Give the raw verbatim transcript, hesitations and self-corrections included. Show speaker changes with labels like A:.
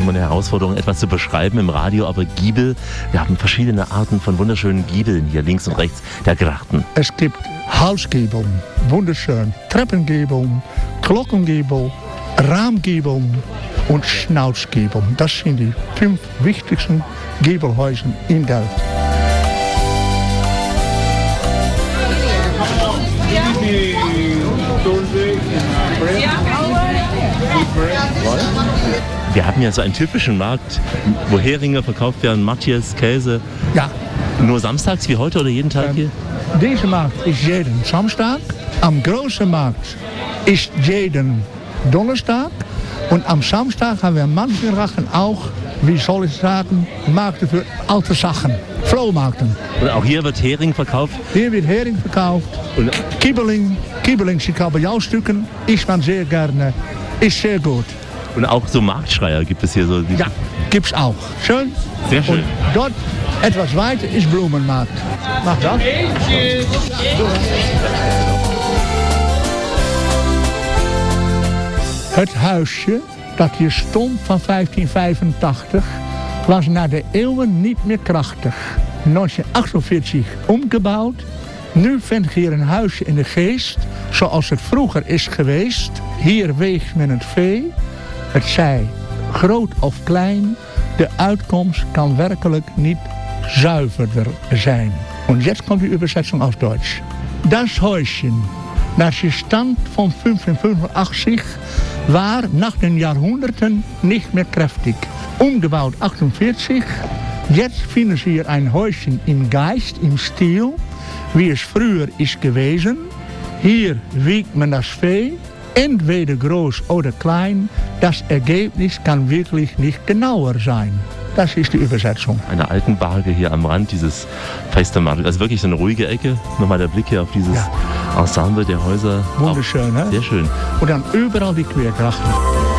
A: immer eine Herausforderung, etwas zu beschreiben im Radio, aber Giebel, wir haben verschiedene Arten von wunderschönen Giebeln hier links und rechts der Grachten.
B: Es gibt Hausgiebel, wunderschön, Treppengiebel, Glockengiebel, Rahmgiebel und Schnauzgiebel. Das sind die fünf wichtigsten Giebelhäuser in Delft.
A: Wir haben ja so einen typischen Markt, wo Heringe verkauft werden, Matjes, Käse.
B: Ja.
A: Nur samstags wie heute oder jeden Tag
B: ähm,
A: hier?
B: Dieser Markt ist jeden Samstag. Am großen Markt ist jeden Donnerstag. Und am Samstag haben wir manche Sachen auch, wie soll ich sagen, Märkte für alte Sachen. Flohmarkten.
A: Und auch hier wird Hering verkauft?
B: Hier wird Hering verkauft. Und Kiebeling, Kiebelings, die Kabeljaustücken, isst man sehr gerne. Ist sehr gut.
A: Und auch so Marktschreier gibt es hier so?
B: Ja, gibt's auch. Schön.
A: Sehr schön.
B: Und dort etwas weiter ist Blumenmarkt. Mach das. Het huisje dat hier stond van vijftien vijfentachtig was na de eeuwen niet meer krachtig. negentien achtenveertig omgebouwd. Nu vindt hier een huisje in de geest, zoals het vroeger is geweest. Hier weegt men het vee. Het zij groot of klein. De uitkomst kan werkelijk niet zuiverder zijn. Und jetzt kommt die Übersetzung auf Deutsch. Das Häuschen, das hier stand von fünfzehnhundertfünfundachtzig, war nach den Jahrhunderten nicht mehr kräftig. Umgebaut achtundvierzig. Jetzt finden Sie hier ein Häuschen im Geist, im Stil, wie es früher ist gewesen. Hier wiegt man das Vee, entweder groß oder klein. Das Ergebnis kann wirklich nicht genauer sein. Das ist die Übersetzung.
A: Eine alten Barge hier am Rand dieses Feistermarkt. Also wirklich so eine ruhige Ecke. Nochmal der Blick hier auf dieses ja. Ensemble der Häuser.
B: Wunderschön,
A: Auch
B: ne?
A: Sehr schön.
B: Und dann überall die Quergrachten.